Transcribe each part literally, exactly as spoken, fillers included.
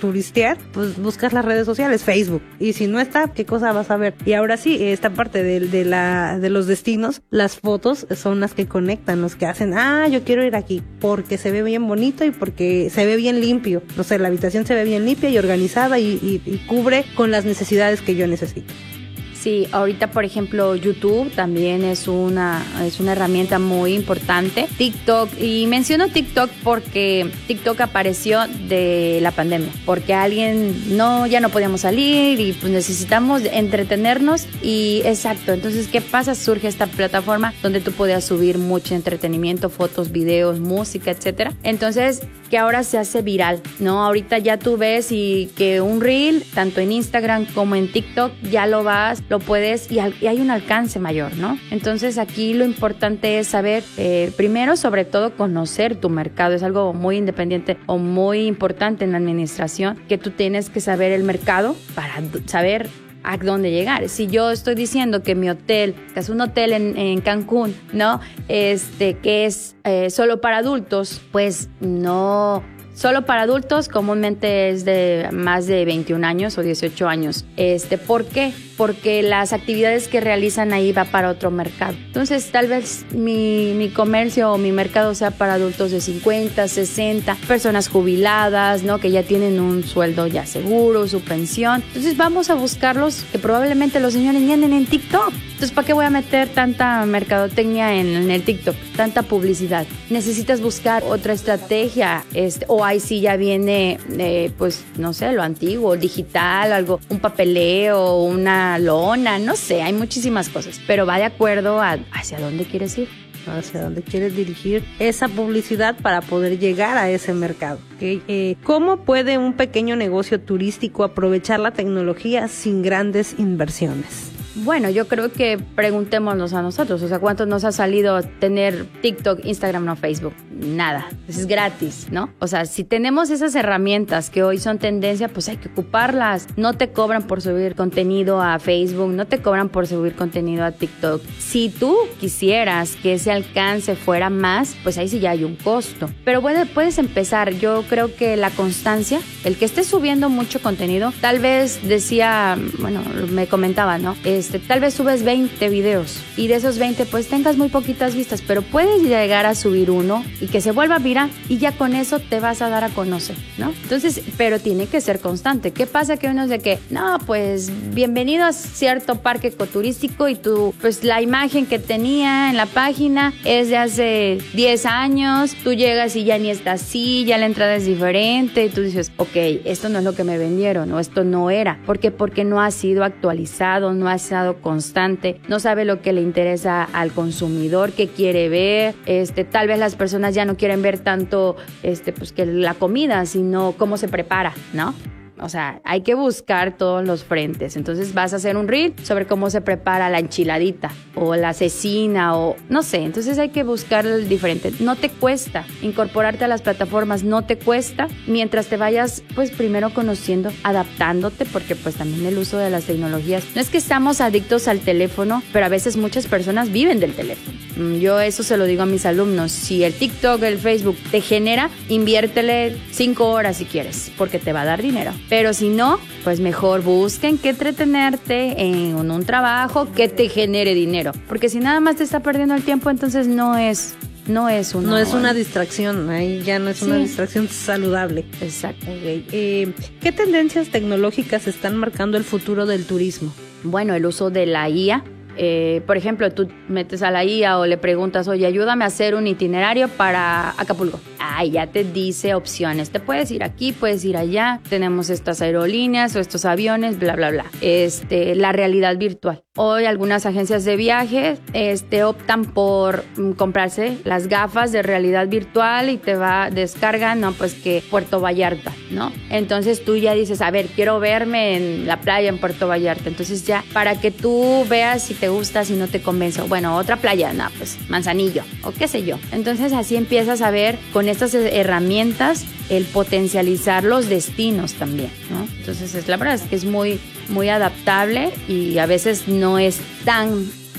turistear, pues buscas las redes sociales, Facebook, y si no está, ¿qué cosa vas a ver? Y ahora sí, esta parte de, de la de los destinos, las fotos son las que conectan, los que hacen, ah, yo quiero ir aquí, porque se ve bien bonito y porque se ve bien limpio, no sé, la habitación se ve bien limpia y organizada y, y, y cubre con las necesidades que yo necesito. Sí, ahorita por ejemplo YouTube también es una es una herramienta muy importante. TikTok, y menciono TikTok porque TikTok apareció de la pandemia, porque alguien no ya no podíamos salir y pues necesitamos entretenernos y exacto, entonces ¿qué pasa? Surge esta plataforma donde tú podías subir mucho entretenimiento, fotos, videos, música, etcétera. Entonces, que ahora se hace viral, ¿no? Ahorita ya tú ves y que un reel, tanto en Instagram como en TikTok, ya lo vas, lo puedes y, al, y hay un alcance mayor, ¿no? Entonces aquí lo importante es saber, eh, primero sobre todo conocer tu mercado, es algo muy independiente o muy importante en la administración, que tú tienes que saber el mercado para saber a dónde llegar. Si yo estoy diciendo que mi hotel, que es un hotel en, en Cancún, ¿no? Este, que es eh, solo para adultos, pues no... Solo para adultos comúnmente es de más de veintiún años o dieciocho años. Este, ¿por qué? Porque las actividades que realizan ahí va para otro mercado. Entonces, tal vez mi, mi comercio o mi mercado sea para adultos de cincuenta, sesenta, personas jubiladas, ¿no? Que ya tienen un sueldo ya seguro, su pensión. Entonces, vamos a buscarlos, que probablemente los señores ni anden en TikTok. Entonces, ¿para qué voy a meter tanta mercadotecnia en, en el TikTok? Tanta publicidad. Necesitas buscar otra estrategia, este, o ahí sí ya viene, eh, pues, no sé, lo antiguo, digital, algo, un papeleo, una lona, no sé, hay muchísimas cosas, pero va de acuerdo a hacia dónde quieres ir. Hacia dónde quieres dirigir esa publicidad para poder llegar a ese mercado. ¿Okay? Eh, ¿Cómo puede un pequeño negocio turístico aprovechar la tecnología sin grandes inversiones? Bueno, yo creo que preguntémonos a nosotros, o sea, ¿cuánto nos ha salido tener TikTok, Instagram o Facebook? Nada, es gratis, ¿no? O sea, si tenemos esas herramientas que hoy son tendencia, pues hay que ocuparlas. No te cobran por subir contenido a Facebook, no te cobran por subir contenido a TikTok. Si tú quisieras que ese alcance fuera más, pues ahí sí ya hay un costo. Pero bueno, puedes empezar, yo creo que la constancia, el que estés subiendo mucho contenido, tal vez decía, bueno, me comentaba, ¿no? Este, tal vez subes veinte videos y de esos veinte pues tengas muy poquitas vistas, pero puedes llegar a subir uno y que se vuelva viral y ya con eso te vas a dar a conocer, ¿no? Entonces, pero tiene que ser constante. ¿Qué pasa? Que uno es de que, no, pues bienvenido a cierto parque ecoturístico y tú, pues la imagen que tenía en la página es de hace diez años, tú llegas y ya ni está así, ya la entrada es diferente y tú dices, ok, esto no es lo que me vendieron o esto no era. ¿Por qué? Porque no ha sido actualizado, no ha sido constante, no sabe lo que le interesa al consumidor, qué quiere ver, este, tal vez las personas ya no quieren ver tanto este, pues que la comida, sino cómo se prepara, ¿no? O sea, hay que buscar todos los frentes. Entonces vas a hacer un reel sobre cómo se prepara la enchiladita o la cecina o no sé. Entonces hay que buscar el diferente. No te cuesta incorporarte a las plataformas, no te cuesta mientras te vayas pues primero conociendo, adaptándote, porque pues también el uso de las tecnologías. No es que estamos adictos al teléfono, pero a veces muchas personas viven del teléfono. Yo eso se lo digo a mis alumnos. Si el TikTok, el Facebook te genera, inviértele cinco horas si quieres, porque te va a dar dinero. Pero si no, pues mejor busquen que entretenerte en un trabajo que te genere dinero. Porque si nada más te está perdiendo el tiempo, entonces no es, no es una... No es una distracción, ahí ya no es sí. una distracción saludable. Exacto. Okay. Eh, ¿Qué tendencias tecnológicas están marcando el futuro del turismo? Bueno, el uso de la I A. Eh, por ejemplo, tú metes a la I A o le preguntas, oye, ayúdame a hacer un itinerario para Acapulco. Ah, ya te dice opciones. Te puedes ir aquí, puedes ir allá. Tenemos estas aerolíneas o estos aviones, bla, bla, bla. Este, la realidad virtual. Hoy algunas agencias de viaje este, optan por mm, comprarse las gafas de realidad virtual y te va, descargan, no, pues que Puerto Vallarta, ¿no? Entonces tú ya dices, a ver, quiero verme en la playa en Puerto Vallarta. Entonces ya, para que tú veas si te gusta, si no te convence. Bueno, otra playa, no, pues Manzanillo o qué sé yo. Entonces así empiezas a ver con estas herramientas el potencializar los destinos también, ¿no? Entonces es, la verdad es que es muy, muy adaptable y a veces no es tan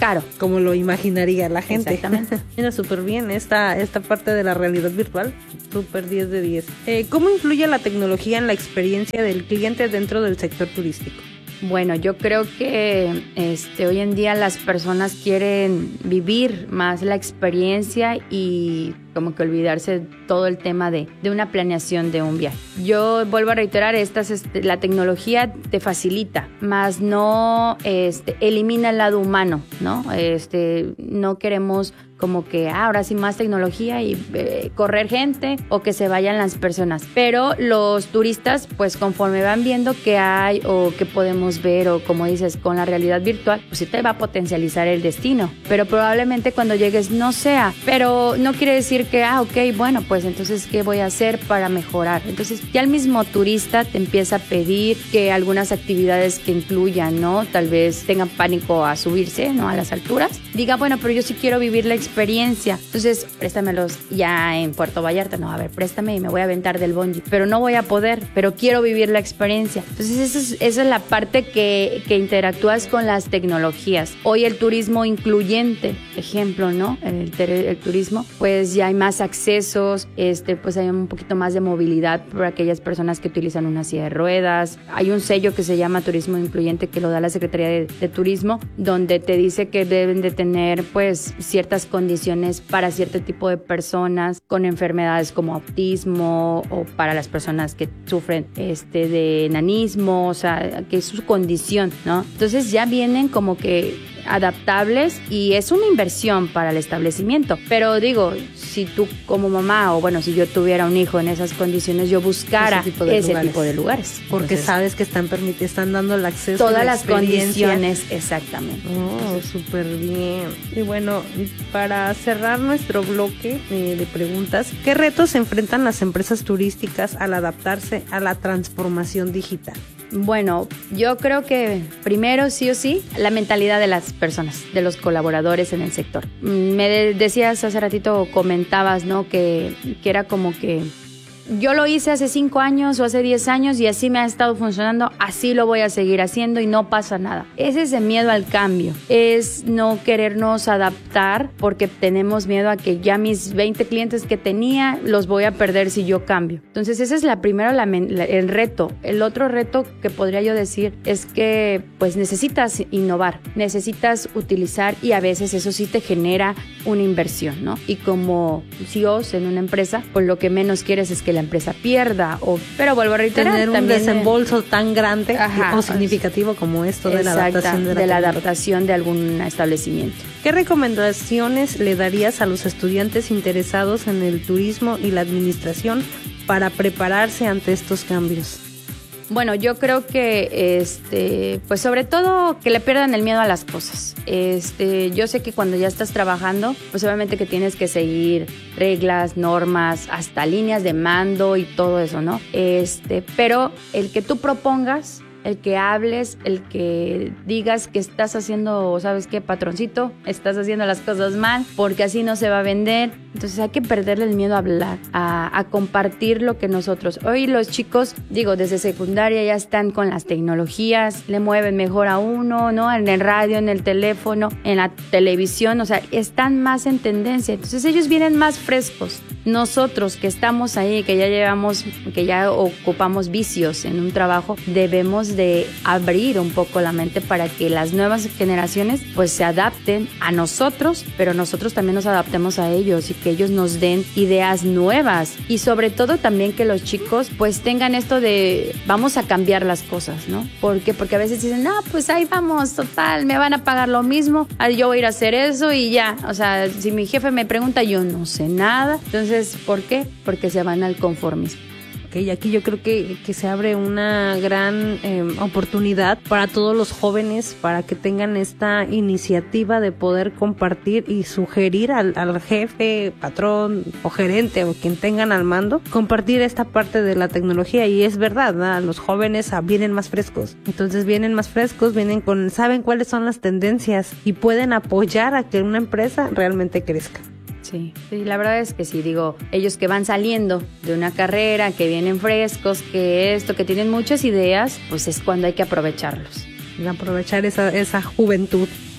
caro. Como lo imaginaría la gente. Exactamente. Mira, súper bien esta, esta parte de la realidad virtual, súper diez de diez. Eh, ¿Cómo influye la tecnología en la experiencia del cliente dentro del sector turístico? Bueno, yo creo que este, hoy en día las personas quieren vivir más la experiencia y como que olvidarse de todo el tema de, de una planeación de un viaje. Yo vuelvo a reiterar, estas, este, la tecnología te facilita, más no este, elimina el lado humano, ¿no? Este, no queremos como que ah, ahora sí más tecnología y eh, correr gente o que se vayan las personas. Pero los turistas, pues conforme van viendo qué hay o qué podemos ver o como dices, con la realidad virtual, pues sí te va a potencializar el destino. Pero probablemente cuando llegues no sea. Pero no quiere decir que, ah, ok, bueno, pues entonces, ¿qué voy a hacer para mejorar? Entonces ya el mismo turista te empieza a pedir que algunas actividades que incluyan, ¿no? Tal vez tengan pánico a subirse, ¿no? A las alturas. Diga, bueno, pero yo sí quiero vivir la experiencia. Entonces, préstamelos ya en Puerto Vallarta. No, a ver, préstame y me voy a aventar del bungee. Pero no voy a poder, pero quiero vivir la experiencia. Entonces, esa es, esa es la parte que, que interactúas con las tecnologías. Hoy el turismo incluyente, ejemplo, ¿no? El, el turismo, pues ya hay más accesos, este, pues hay un poquito más de movilidad para aquellas personas que utilizan una silla de ruedas. Hay un sello que se llama Turismo Incluyente que lo da la Secretaría de, de Turismo, donde te dice que deben de tener pues ciertas condiciones para cierto tipo de personas con enfermedades como autismo o para las personas que sufren este, de enanismo, o sea, que es su condición, ¿no? Entonces ya vienen como que adaptables y es una inversión para el establecimiento. Pero digo, si tú como mamá o bueno, si yo tuviera un hijo en esas condiciones, yo buscara ese tipo de, ese lugares. Tipo de lugares. Porque entonces, sabes que están permitiendo, están dando el acceso todas a la las condiciones, exactamente. Oh, súper bien. Y bueno, para cerrar nuestro bloque eh, de preguntas, ¿qué retos se enfrentan las empresas turísticas al adaptarse a la transformación digital? Bueno, yo creo que primero sí o sí la mentalidad de las personas, de los colaboradores en el sector. Me de- decías hace ratito, comentabas, ¿no? Que, que era como que yo lo hice hace cinco años o hace diez años y así me ha estado funcionando, así lo voy a seguir haciendo y no pasa nada. Es ese miedo al cambio, es no querernos adaptar porque tenemos miedo a que ya mis veinte clientes que tenía los voy a perder si yo cambio. Entonces ese es la primera, la, la, el reto. El otro reto que podría yo decir es que pues necesitas innovar, necesitas utilizar y a veces eso sí te genera una inversión, ¿no? Y como C E Os en una empresa, pues lo que menos quieres es que la empresa pierda, o pero vuelvo a reiterar, tener un también desembolso el, tan grande ajá, o significativo como esto de exacta, la adaptación de la, de la adaptación de algún establecimiento. ¿Qué recomendaciones le darías a los estudiantes interesados en el turismo y la administración para prepararse ante estos cambios? Bueno, yo creo que, este, pues sobre todo que le pierdan el miedo a las cosas. Este, yo sé que cuando ya estás trabajando, pues obviamente que tienes que seguir reglas, normas, hasta líneas de mando y todo eso, ¿no? Este, pero el que tú propongas, el que hables, el que digas que estás haciendo, ¿sabes qué, patroncito? Estás haciendo las cosas mal, porque así no se va a vender. Entonces hay que perderle el miedo a hablar, a, a compartir lo que nosotros. Hoy los chicos, digo, desde secundaria ya están con las tecnologías, le mueven mejor a uno, ¿no? En el radio, en el teléfono, en la televisión, o sea, están más en tendencia. Entonces ellos vienen más frescos. Nosotros que estamos ahí, que ya llevamos, que ya ocupamos vicios en un trabajo, debemos de abrir un poco la mente para que las nuevas generaciones pues se adapten a nosotros, pero nosotros también nos adaptemos a ellos y que ellos nos den ideas nuevas y sobre todo también que los chicos pues tengan esto de vamos a cambiar las cosas, ¿no? ¿Por qué? Porque a veces dicen, no, pues ahí vamos, total, me van a pagar lo mismo, yo voy a ir a hacer eso y ya, o sea, si mi jefe me pregunta, yo no sé nada. Entonces, ¿por qué? Porque se van al conformismo. Y aquí yo creo que, que se abre una gran eh, oportunidad para todos los jóvenes para que tengan esta iniciativa de poder compartir y sugerir al, al jefe, patrón o gerente o quien tengan al mando, compartir esta parte de la tecnología. Y es verdad, ¿no? Los jóvenes vienen más frescos, entonces vienen más frescos, vienen con, saben cuáles son las tendencias y pueden apoyar a que una empresa realmente crezca. Sí, sí, la verdad es que sí, digo, ellos que van saliendo de una carrera, que vienen frescos, que esto, que tienen muchas ideas, pues es cuando hay que aprovecharlos. Aprovechar esa, esa juventud.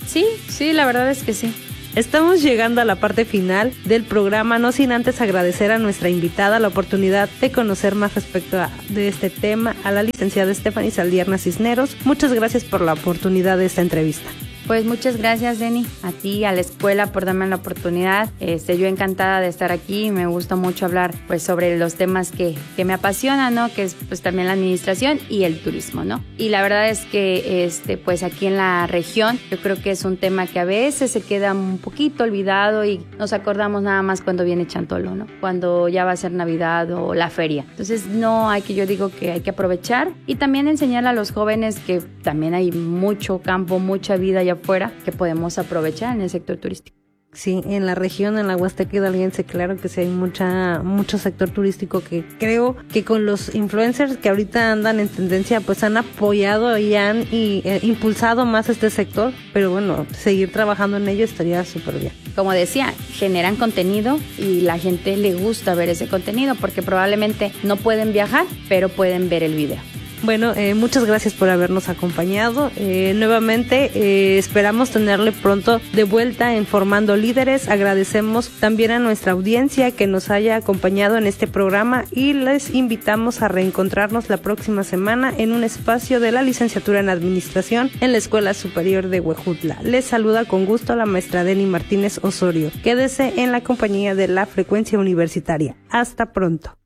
Sí, sí, la verdad es que sí. Estamos llegando a la parte final del programa, no sin antes agradecer a nuestra invitada la oportunidad de conocer más respecto a, de este tema, a la licenciada Stephanie Saldierna Cisneros. Muchas gracias por la oportunidad de esta entrevista. Pues muchas gracias, Denny, a ti, a la escuela por darme la oportunidad. Este, yo encantada de estar aquí. Me gusta mucho hablar pues sobre los temas que, que me apasionan, ¿no? Que es pues también la administración y el turismo, ¿no? Y la verdad es que este pues aquí en la región yo creo que es un tema que a veces se queda un poquito olvidado y nos acordamos nada más cuando viene Chantolo, ¿no? Cuando ya va a ser Navidad o la feria. Entonces no hay que, yo digo que hay que aprovechar y también enseñar a los jóvenes que también hay mucho campo, mucha vida allá afuera que podemos aprovechar en el sector turístico. Sí, en la región, en la Huasteca Hidalguense, claro que sí hay mucha, mucho sector turístico que creo que con los influencers que ahorita andan en tendencia, pues han apoyado y han y, eh, impulsado más este sector, pero bueno, seguir trabajando en ello estaría súper bien. Como decía, generan contenido y la gente le gusta ver ese contenido porque probablemente no pueden viajar, pero pueden ver el video. Bueno, eh, muchas gracias por habernos acompañado. Eh, nuevamente eh, esperamos tenerle pronto de vuelta en Formando Líderes. Agradecemos también a nuestra audiencia que nos haya acompañado en este programa y les invitamos a reencontrarnos la próxima semana en un espacio de la licenciatura en Administración en la Escuela Superior de Huejutla. Les saluda con gusto la maestra Denny Martínez Osorio. Quédese en la compañía de la Frecuencia Universitaria. Hasta pronto.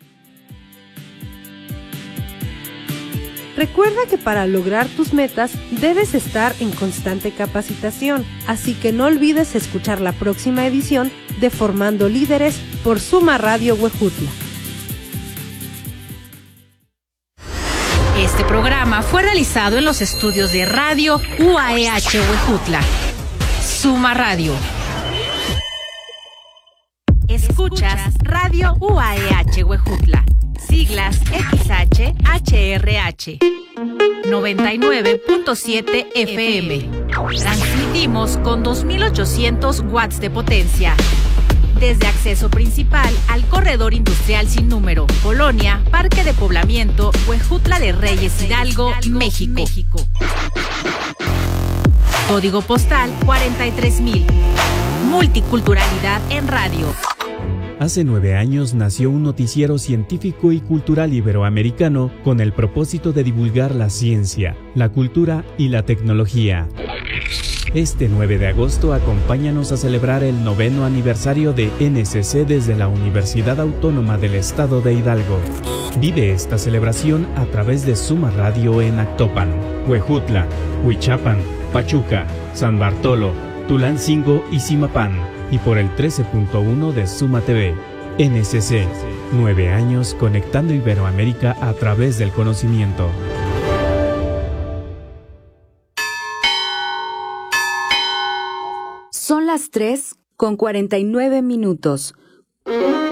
Recuerda que para lograr tus metas debes estar en constante capacitación, así que no olvides escuchar la próxima edición de Formando Líderes por Suma Radio Huejutla. Este programa fue realizado en los estudios de Radio U A E H Huejutla. Suma Radio. Escuchas Radio U A E H Huejutla. Siglas X H H R H noventa y nueve punto siete F M. Transmitimos con dos mil ochocientos watts de potencia. Desde acceso principal al corredor industrial sin número, Colonia, Parque de Poblamiento, Huejutla de Reyes Hidalgo, México. Código postal cuarenta y tres mil. Multiculturalidad en radio. Hace nueve años nació un noticiero científico y cultural iberoamericano con el propósito de divulgar la ciencia, la cultura y la tecnología. Este nueve de agosto acompáñanos a celebrar el noveno aniversario de N C C desde la Universidad Autónoma del Estado de Hidalgo. Vive esta celebración a través de Suma Radio en Actopan, Huejutla, Huichapan, Pachuca, San Bartolo, Tulancingo y Zimapán. Y por el trece punto uno de Suma T V. N C C, nueve años conectando Iberoamérica a través del conocimiento. Son las tres con cuarenta y nueve minutos.